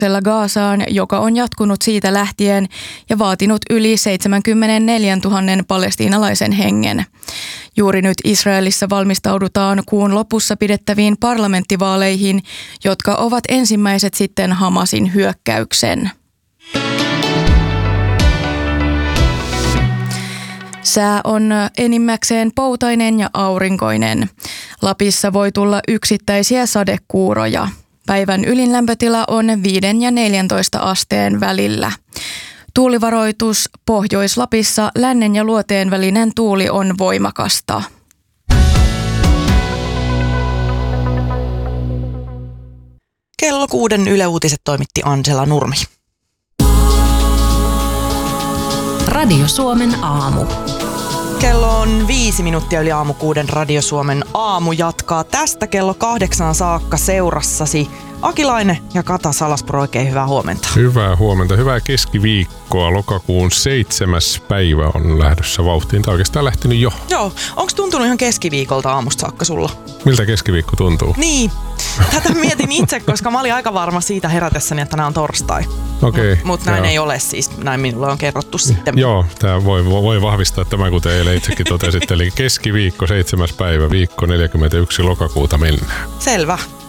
Gazaan, joka on jatkunut siitä lähtien ja vaatinut yli 74 000 palestiinalaisen hengen. Juuri nyt Israelissa valmistaudutaan kuun lopussa pidettäviin parlamenttivaaleihin, jotka ovat ensimmäiset sitten Hamasin hyökkäyksen. Sää on enimmäkseen poutainen ja aurinkoinen. Lapissa voi tulla yksittäisiä sadekuuroja. Päivän ylin lämpötila on 5 ja 14 asteen välillä. Tuulivaroitus Pohjois-Lapissa lännen ja luoteen välinen tuuli on voimakasta. Kello 6 Yle Uutiset toimitti Angela Nurmi. Radio Suomen aamu. Kello on 5 minuuttia yli aamu 6. Radio Suomen aamu jatkaa tästä kello 8 saakka seurassasi. Akilainen ja Kata Salaspuro, oikein hyvää huomenta. Hyvää huomenta, hyvää keskiviikkoa. Lokakuun 7. päivä on lähdössä vauhtiin. Tai oikeastaan lähtenyt jo. Joo, onko tuntunut ihan keskiviikolta aamusta saakka sulla? Miltä keskiviikko tuntuu? Niin, tätä mietin itse, koska mä olin aika varma siitä herätessäni, että nämä on torstai. Okei. Mutta näin ei ole siis, näin minulle on kerrottu sitten. Joo, tämä voi vahvistaa tämän, kuten eilen itsekin totesit. Eli keskiviikko 7. päivä, viikko 41 lokakuuta mennään. Selvä.